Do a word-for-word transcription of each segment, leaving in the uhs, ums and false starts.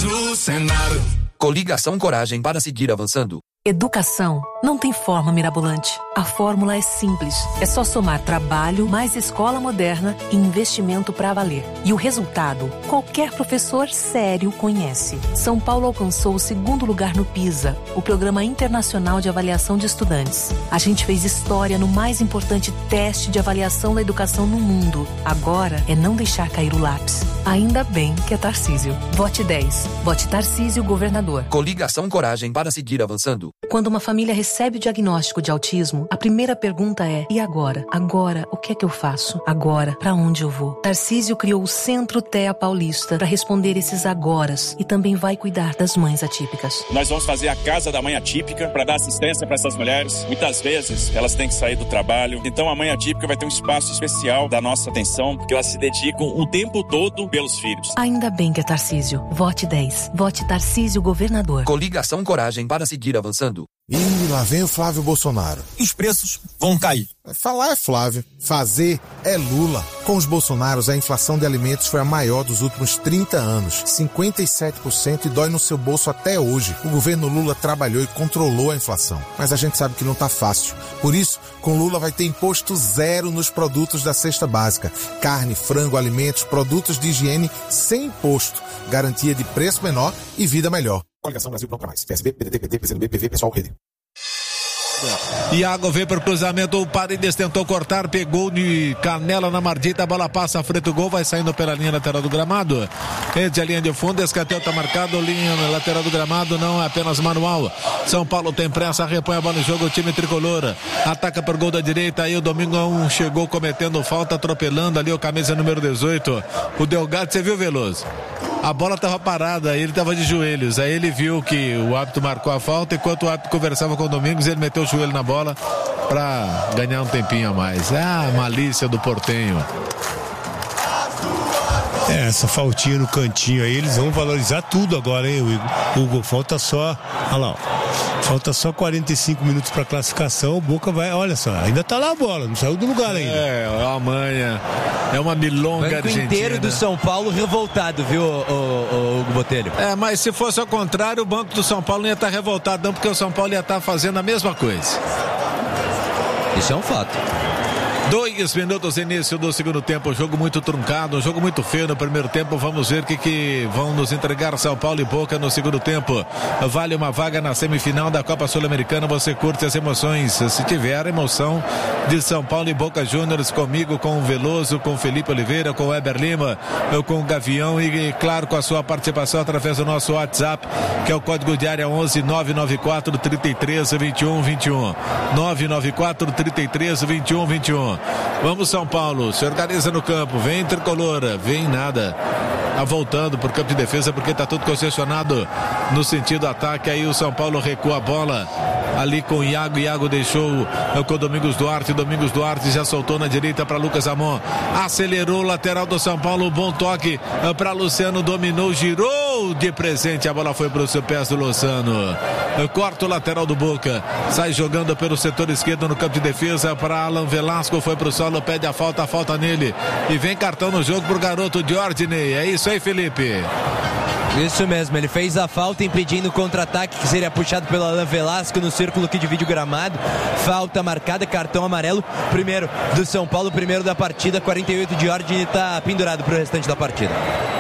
do Senado. Coligação Coragem para seguir avançando. Educação não tem forma mirabolante. A fórmula é simples. É só somar trabalho, mais escola moderna e investimento pra valer. E o resultado, qualquer professor sério conhece. São Paulo alcançou o segundo lugar no PISA, o Programa Internacional de Avaliação de Estudantes. A gente fez história no mais importante teste de avaliação da educação no mundo. Agora é não deixar cair o lápis. Ainda bem que é Tarcísio. Vote dez. Vote Tarcísio, governador. Coligação Coragem para seguir avançando. Quando uma família recebe o diagnóstico de autismo, a primeira pergunta é: e agora? Agora, o que é que eu faço? Agora, pra onde eu vou? Tarcísio criou o Centro T E A Paulista para responder esses agoras e também vai cuidar das mães atípicas. Nós vamos fazer a Casa da Mãe Atípica para dar assistência para essas mulheres. Muitas vezes elas têm que sair do trabalho, então a Mãe Atípica vai ter um espaço especial da nossa atenção, porque elas se dedicam o tempo todo pelos filhos. Ainda bem que é Tarcísio. Vote dez. Vote Tarcísio, governador. Coligação Coragem para seguir avançando. E lá vem o Flávio Bolsonaro. Os preços vão cair. Falar é Flávio, fazer é Lula. Com os Bolsonaros, a inflação de alimentos foi a maior dos últimos trinta anos, cinquenta e sete por cento, e dói no seu bolso até hoje. O governo Lula trabalhou e controlou a inflação, mas a gente sabe que não tá fácil. Por isso, com Lula vai ter imposto zero nos produtos da cesta básica. Carne, frango, alimentos, produtos de higiene sem imposto. Garantia de preço menor e vida melhor. Coligação Brasil Pronto Pra Mais. P S B, P D T, P T, P C do B, P V, Pessoal, Rede. Iago veio para o cruzamento, o Paredes tentou cortar, pegou de canela na Mardita, a bola passa à frente do gol, vai saindo pela linha lateral do gramado. Entre a linha de fundo, escanteio está marcado, linha lateral do gramado, não é apenas manual. São Paulo tem pressa, repõe a bola em jogo, o time tricolor ataca por gol da direita, aí o Domingão chegou cometendo falta, atropelando ali o camisa número dezoito, o Delgado. Você viu, Veloso? A bola estava parada, ele estava de joelhos, aí ele viu que o árbitro marcou a falta, enquanto o árbitro conversava com o Domingos, ele meteu o joelho na bola para ganhar um tempinho a mais. É a malícia do portenho. É, essa faltinha no cantinho aí, eles vão valorizar tudo agora, hein, Hugo? Hugo, falta só, olha lá, ó. Falta só quarenta e cinco minutos para classificação, o Boca vai, olha só, ainda tá lá a bola, não saiu do lugar ainda. É, é uma manha, é uma milonga argentina. O banco inteiro do São Paulo revoltado, viu, o, o, o Hugo Botelho? É, mas se fosse ao contrário, o banco do São Paulo não ia estar revoltado não, porque o São Paulo ia estar fazendo a mesma coisa. Isso é um fato. Dois minutos início do segundo tempo, jogo muito truncado, um jogo muito feio no primeiro tempo. Vamos ver o que, que vão nos entregar São Paulo e Boca no segundo tempo. Vale uma vaga na semifinal da Copa Sul-Americana. Você curte as emoções, se tiver emoção de São Paulo e Boca Juniors, comigo, com o Veloso, com o Felipe Oliveira, com o Weber Lima, eu com o Gavião e, claro, com a sua participação através do nosso WhatsApp, que é o código de área onze nove nove quatro, trinta e três, vinte e um, vinte e um. nove nove quatro, trinta e três, vinte e um, vinte e um. Vamos São Paulo, se organiza no campo, vem tricolor, vem nada, tá voltando pro campo de defesa porque tá tudo concessionado no sentido ataque. Aí o São Paulo recua a bola ali com o Iago, Iago deixou com o Domingos Duarte, Domingos Duarte já soltou na direita para Lucas Amon, acelerou o lateral do São Paulo, bom toque para Luciano, dominou, girou de presente, a bola foi para os pés do Luciano, corta o lateral do Boca, sai jogando pelo setor esquerdo no campo de defesa para Alan Velasco, foi pro solo, pede a falta, a falta nele e vem cartão no jogo pro garoto Diordinei. É isso aí, Felipe. Isso mesmo, ele fez a falta impedindo o contra-ataque que seria puxado pelo Alan Velasco no círculo que divide o gramado. Falta marcada, cartão amarelo, primeiro do São Paulo, primeiro da partida. Quarenta e oito de Ordem, está pendurado para o restante da partida.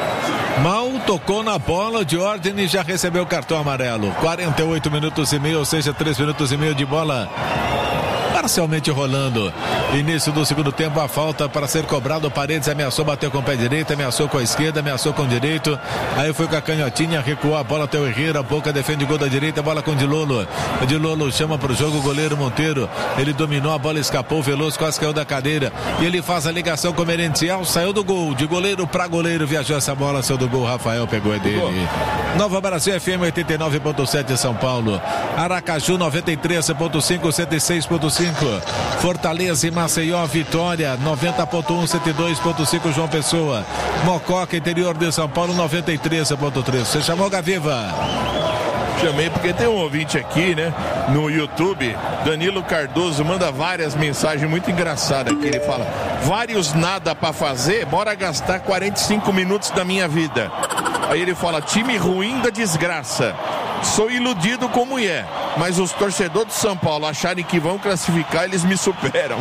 Mal tocou na bola, de Ordem já recebeu o cartão amarelo. Quarenta e oito minutos e meio, ou seja, três minutos e meio de bola parcialmente rolando. Início do segundo tempo, a falta para ser cobrado. O Paredes ameaçou bater com o pé direito, ameaçou com a esquerda, ameaçou com o direito. Aí foi com a canhotinha, recuou a bola até o Herrera. Boca defende o gol da direita, bola com o Dilolo. O Dilolo chama para o jogo o goleiro Monteiro. Ele dominou, a bola escapou. O Veloso quase caiu da cadeira. E ele faz a ligação com o Merentiel. Saiu do gol, de goleiro para goleiro. Viajou essa bola, saiu do gol. Rafael pegou, é dele. Nova Brasil F M oitenta e nove ponto sete São Paulo. Aracaju noventa e três ponto cinco, cento e seis ponto cinco. Fortaleza e Maceió, Vitória noventa ponto um, cento e dois ponto cinco João Pessoa. Mococa, interior de São Paulo noventa e três ponto três. Você chamou, Gaviva? Chamei porque tem um ouvinte aqui, né, no YouTube, Danilo Cardoso, manda várias mensagens muito engraçadas aqui. Ele fala: vários nada pra fazer, bora gastar quarenta e cinco minutos da minha vida. Aí ele fala: time ruim da desgraça. Sou iludido com mulher, mas os torcedores de São Paulo acharem que vão classificar, eles me superam.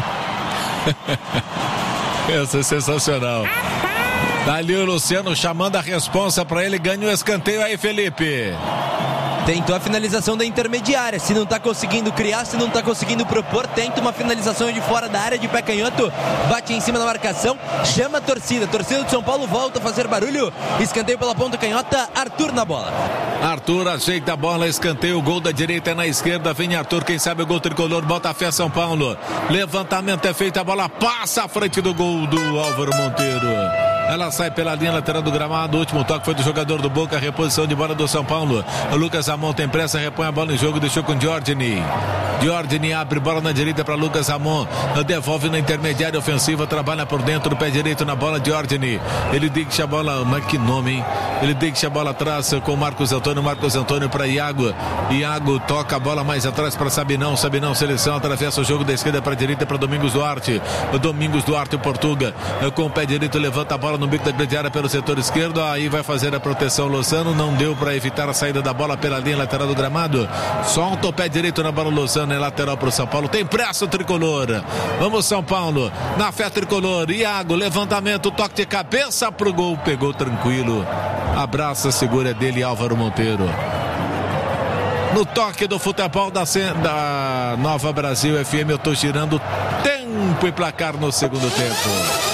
Essa é sensacional. Dali o Luciano chamando a responsa pra ele, ganha o escanteio aí, Felipe. Tentou a finalização da intermediária. Se não tá conseguindo criar, se não tá conseguindo propor, tenta uma finalização de fora da área de pé canhoto. Bate em cima da marcação, chama a torcida. A torcida do São Paulo volta a fazer barulho. Escanteio pela ponta canhota, Arthur na bola. Arthur ajeita a bola, escanteio, o gol da direita é na esquerda. Vem Arthur, quem sabe o gol tricolor, bota a fé São Paulo. Levantamento é feito, a bola passa à frente do gol do Álvaro Monteiro. Ela sai pela linha lateral do gramado. O último toque foi do jogador do Boca. Reposição de bola do São Paulo. O Lucas Ramon tem pressa, repõe a bola em jogo. Deixou com Giordini. Giordini abre bola na direita para Lucas Ramon. Devolve na intermediária ofensiva. Trabalha por dentro do pé direito na bola. Giordini. Ele deixa a bola. Mas que nome, hein? Ele deixa a bola atrás com Marcos Antônio. Marcos Antônio para Iago. Iago toca a bola mais atrás para Sabinão. Sabinão, seleção. Atravessa o jogo da esquerda para a direita para Domingos Duarte. Domingos Duarte, Portuga. Com o pé direito levanta a bola no bico da grande área pelo setor esquerdo, aí vai fazer a proteção Lozano, não deu para evitar a saída da bola pela linha lateral do gramado, solta o pé direito na bola Lozano, é lateral para o São Paulo, tem pressa o tricolor, vamos São Paulo, na fé tricolor, Iago, levantamento, toque de cabeça pro gol, pegou tranquilo, abraça, segura dele Álvaro Monteiro. No toque do futebol da, da Nova Brasil F M, eu tô girando tempo e placar no segundo tempo.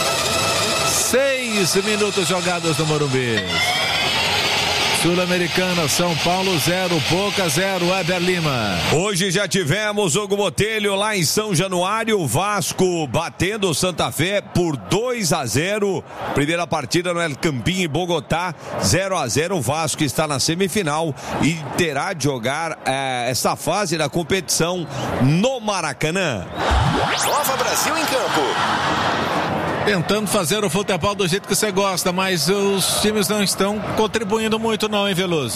Seis minutos jogados no Morumbi. Sul-Americana, São Paulo zero, Boca zero, Weber Lima. Hoje já tivemos Hugo Botelho lá em São Januário, Vasco batendo o Santa Fé por dois a zero. Primeira partida no El Campín em Bogotá, zero a zero. O Vasco está na semifinal e terá de jogar é, essa fase da competição no Maracanã. Nova Brasil em campo. Tentando fazer o futebol do jeito que você gosta, mas os times não estão contribuindo muito não, hein, Veloso?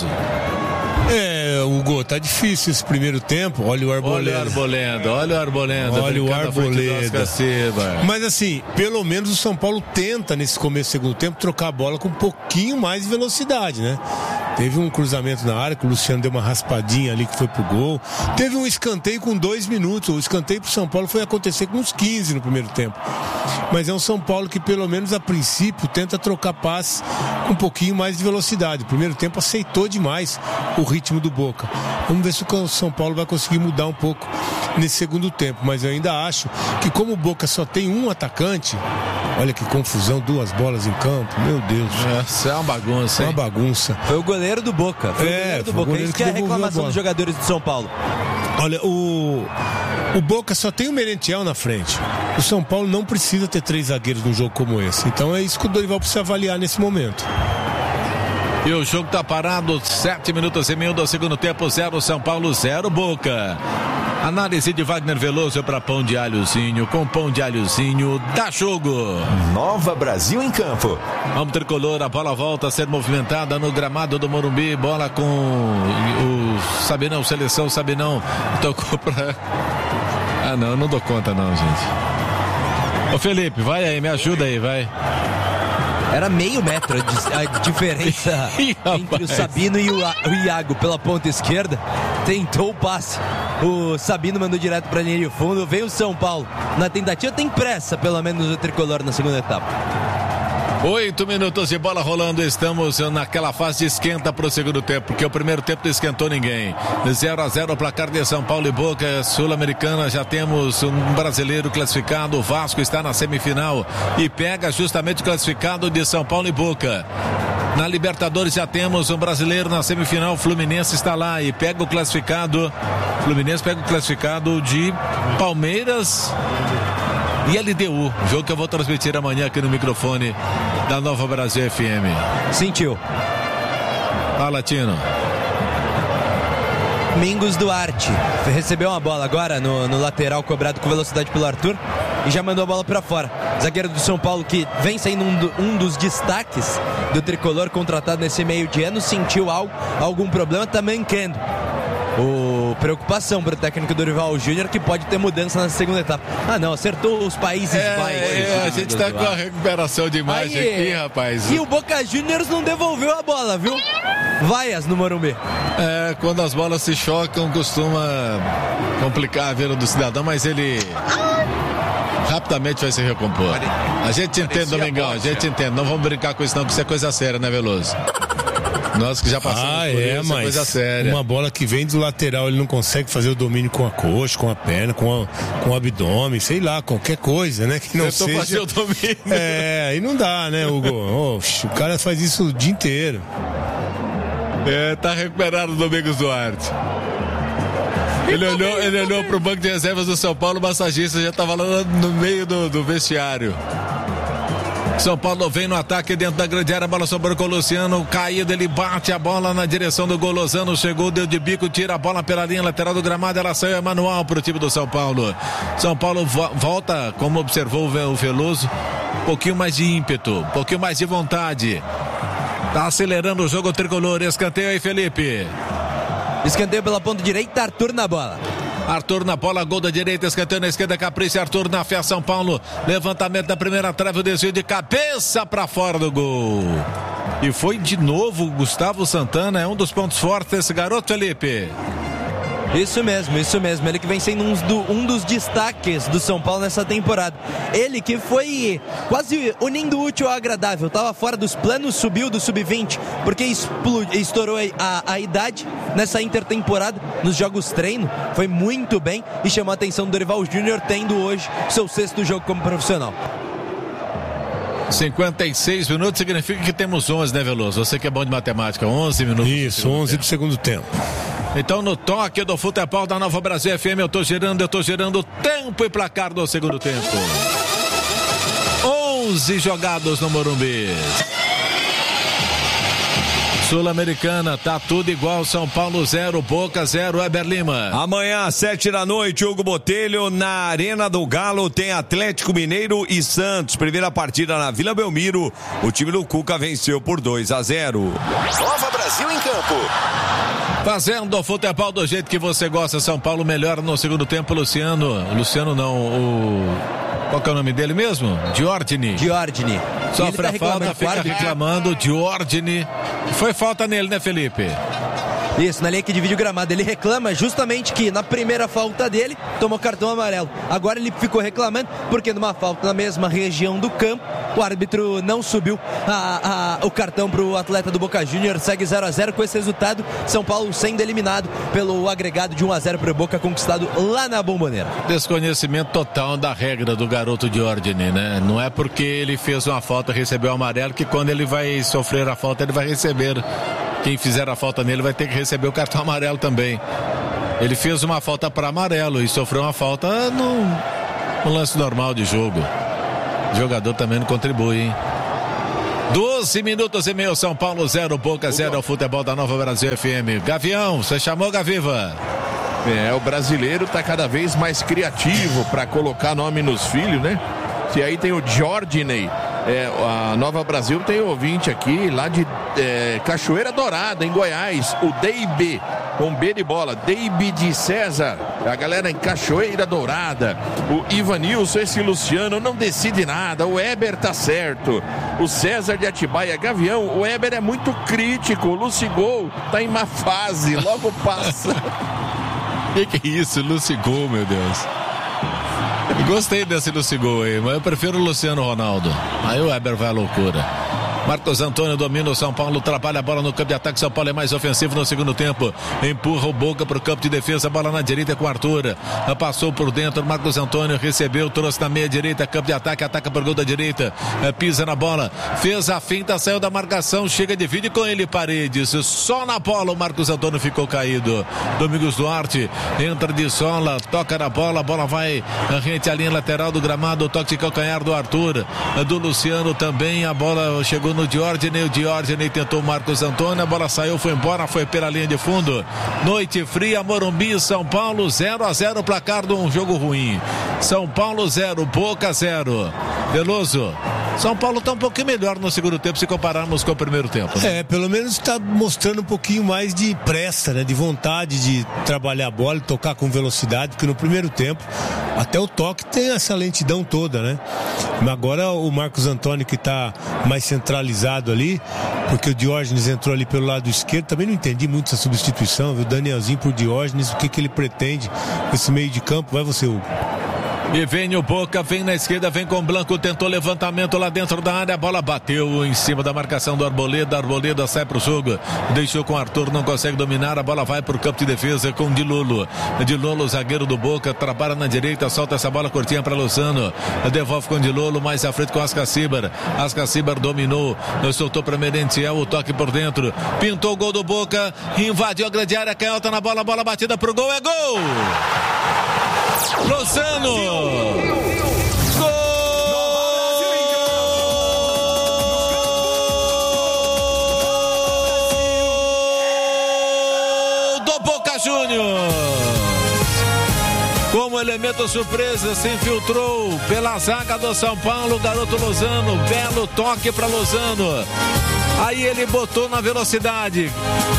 É, Hugo, tá difícil esse primeiro tempo. Olha o Arboleda. Olha o Arboleda, olha o Arboleda. Olha o Arboleda. Caceba. Mas assim, pelo menos o São Paulo tenta, nesse começo do segundo tempo, trocar a bola com um pouquinho mais de velocidade, né? Teve um cruzamento na área, que o Luciano deu uma raspadinha ali que foi pro gol. Teve um escanteio com dois minutos. O escanteio pro São Paulo foi acontecer com uns quinze no primeiro tempo. Mas é um São Paulo que, pelo menos a princípio, tenta trocar passes com um pouquinho mais de velocidade. O primeiro tempo aceitou demais o ritmo do Boca. Vamos ver se o São Paulo vai conseguir mudar um pouco nesse segundo tempo. Mas eu ainda acho que, como o Boca só tem um atacante, olha que confusão, duas bolas em campo, meu Deus. Isso é uma bagunça, hein? Uma bagunça. Foi o goleiro do Boca. Foi é, o goleiro do foi Boca. o goleiro Isso que é a reclamação dos jogadores de São Paulo. Olha, o, o Boca só tem o Merentiel na frente. O São Paulo não precisa ter três zagueiros num jogo como esse. Então é isso que o Dorival precisa avaliar nesse momento. E o jogo tá parado, sete minutos e meio do segundo tempo, zero São Paulo, zero Boca. Análise de Wagner Veloso para Pão de Alhozinho. Com Pão de Alhozinho, dá jogo. Nova Brasil em campo. Vamos tricolor, a bola volta a ser movimentada no gramado do Morumbi. Bola com o Sabinão, seleção Sabinão. Tocou pra... Ah, não, eu não dou conta não, gente. Ô Felipe, vai aí, me ajuda aí, vai. Era meio metro a diferença entre o Sabino e o Iago pela ponta esquerda. Tentou o passe. O Sabino mandou direto para a linha de fundo. Veio o São Paulo. Na tentativa tem pressa, pelo menos o tricolor na segunda etapa. Oito minutos de bola rolando, estamos naquela fase de esquenta para o segundo tempo, porque o primeiro tempo não esquentou ninguém. zero a zero o placar de São Paulo e Boca. Sul-Americana, já temos um brasileiro classificado, o Vasco está na semifinal e pega justamente o classificado de São Paulo e Boca. Na Libertadores já temos um brasileiro na semifinal, o Fluminense está lá e pega o classificado, Fluminense pega o classificado de Palmeiras e L D U, jogo que eu vou transmitir amanhã aqui no microfone da Nova Brasil F M. Sentiu. Fala, Tino. Mingos Duarte recebeu uma bola agora no, no lateral cobrado com velocidade pelo Arthur e já mandou a bola para fora. zagueiro do São Paulo que vem sendo um, do, um dos destaques do tricolor contratado nesse meio de ano, sentiu algo, algum problema, tá mancando. O preocupação para o técnico Dorival Júnior, que pode ter mudança na segunda etapa. Ah não, acertou os Países é, Baixos. É, a gente tá com a recuperação de imagem aí, aqui, rapaz. E o Boca Juniors não devolveu a bola, viu? Vaias no Morumbi. É, quando as bolas se chocam, costuma complicar a vida do cidadão, mas ele rapidamente vai se recompor. A gente entende, Domingão, a gente entende. Não vamos brincar com isso não, que isso é coisa séria, né, Veloso? Nós que já passamos ah, por é, isso, mas é coisa séria. Uma bola que vem do lateral, ele não consegue fazer o domínio com a coxa, com a perna, com, a, com o abdômen, sei lá, qualquer coisa, né? Que não Tentou seja... fazer o domínio. É, aí não dá, né, Hugo? Oxe, o cara faz isso o dia inteiro. É, tá recuperado o Domingos Duarte. Ele olhou, ele olhou pro banco de reservas do São Paulo, o massagista já tava lá no meio do, do vestiário. São Paulo vem no ataque dentro da grande área, a bola sobrou com o Luciano, caído, ele bate a bola na direção do gol. Lozano chegou, deu de bico, tira a bola pela linha lateral do gramado, ela saiu, é manual pro time do São Paulo. São Paulo vo- volta, como observou o Veloso, um pouquinho mais de ímpeto, um pouquinho mais de vontade. Tá acelerando o jogo tricolor, escanteio aí, Felipe. Escanteio pela ponta direita, Arthur na bola. Arthur na bola, gol da direita, escanteio na esquerda, Capricho, Arthur na fé, São Paulo, levantamento da primeira trave, o desvio de cabeça para fora do gol. E foi de novo o Gustavo Santana, é um dos pontos fortes desse garoto, Felipe. Isso mesmo, isso mesmo. Ele que vem sendo um, do, um dos destaques do São Paulo nessa temporada. Ele que foi quase unindo o útil ao agradável. Tava fora dos planos, subiu do sub vinte, porque explod, estourou a, a idade nessa intertemporada, nos jogos treino. Foi muito bem e chamou a atenção do Dorival Júnior, tendo hoje seu sexto jogo como profissional. cinquenta e seis minutos significa que temos onze, né, Veloso? Você que é bom de matemática, onze minutos. Isso, onze tempo. Do segundo tempo. Então no toque do futebol da Nova Brasil F M, eu tô girando, eu tô girando tempo e placar do segundo tempo. onze jogados no Morumbi. Sul-Americana, tá tudo igual, São Paulo zero, Boca zero, Weber Lima. Amanhã às sete da noite, Hugo Botelho, na Arena do Galo, tem Atlético Mineiro e Santos. Primeira partida na Vila Belmiro, o time do Cuca venceu por dois a zero. Nova Brasil em campo. Fazendo o futebol do jeito que você gosta, São Paulo melhora no segundo tempo, Luciano, Luciano não, o... Qual que é o nome dele mesmo? Diordini. Diordini. Sofre tá a falta, fica reclamando, Diordini. Foi falta nele, né, Felipe? Isso, na linha que divide o gramado. Ele reclama justamente que na primeira falta dele tomou cartão amarelo. Agora ele ficou reclamando porque numa falta na mesma região do campo, o árbitro não subiu a, a, o cartão para o atleta do Boca Juniors. Segue zero a zero com esse resultado. São Paulo sendo eliminado pelo agregado de um a zero para o Boca, conquistado lá na Bombonera. Desconhecimento total da regra do garoto Diordini, né? Não é porque ele fez uma falta e recebeu o amarelo que quando ele vai sofrer a falta ele vai receber. Quem fizer a falta nele vai ter que receber o cartão amarelo também. Ele fez uma falta para amarelo e sofreu uma falta no, no lance normal de jogo. O jogador também não contribui, hein? doze minutos e meio, São Paulo zero, Boca zero, ao futebol da Nova Brasil F M. Gavião, você chamou, Gaviva? É, o brasileiro tá cada vez mais criativo para colocar nome nos filhos, né? E aí tem o Diordini. É, a Nova Brasil tem ouvinte aqui lá de é, Cachoeira Dourada, em Goiás, o Deibe, com B de bola, Deibe de César, a galera em Cachoeira Dourada, o Ivanilson, esse Luciano não decide nada, o Weber tá certo, o César de Atibaia, Gavião, o Weber é muito crítico, o Lucigol tá em má fase, logo passa. Que que é isso, Lucigol, meu Deus. Gostei desse Lucigol aí, mas eu prefiro o Luciano Ronaldo. Aí o Weber vai à loucura. Marcos Antônio domina o São Paulo, trabalha a bola no campo de ataque. São Paulo é mais ofensivo no segundo tempo. Empurra o Boca para o campo de defesa. Bola na direita com o Arthur. Passou por dentro. Marcos Antônio recebeu, trouxe na meia direita. Campo de ataque, ataca por gol da direita. Pisa na bola, fez a finta, saiu da marcação. Chega de vídeo com ele, Paredes. Só na bola o Marcos Antônio ficou caído. Domingos Duarte entra de sola, toca na bola. A bola vai rente à linha lateral do gramado. Toque de calcanhar do Arthur, do Luciano também. A bola chegou no Diógenes, o Diógenes tentou o Marcos Antônio, a bola saiu, foi embora, foi pela linha de fundo. Noite fria, Morumbi, São Paulo, zero a zero, placar de um jogo ruim. São Paulo zero, Boca zero. Veloso, São Paulo está um pouquinho melhor no segundo tempo se compararmos com o primeiro tempo, né? É, pelo menos está mostrando um pouquinho mais de pressa, né? De vontade de trabalhar a bola, tocar com velocidade, porque no primeiro tempo até o toque tem essa lentidão toda, né? Mas agora o Marcos Antônio que está mais centralizado ali, porque o Diógenes entrou ali pelo lado esquerdo, também não entendi muito essa substituição, viu? Danielzinho por Diógenes, o que que ele pretende com esse meio de campo? Vai você, Hugo. E vem o Boca, vem na esquerda, vem com o Blanco, tentou levantamento lá dentro da área, a bola bateu em cima da marcação do Arboleda, Arboleda sai pro jogo, deixou com o Arthur, não consegue dominar, a bola vai pro campo de defesa com o Dilolo, Dilolo, zagueiro do Boca, trabalha na direita, solta essa bola curtinha para Lozano, devolve com o Dilolo, mais à frente com o Ascacibar, Ascacibar dominou, soltou para Merentiel, o toque por dentro, pintou o gol do Boca, invadiu a grande área, canhota na bola, bola batida pro gol, é gol! Lozano! Gol do Boca Juniors! Como elemento surpresa, se infiltrou pela zaga do São Paulo, garoto Lozano, belo toque para Lozano. Aí ele botou na velocidade.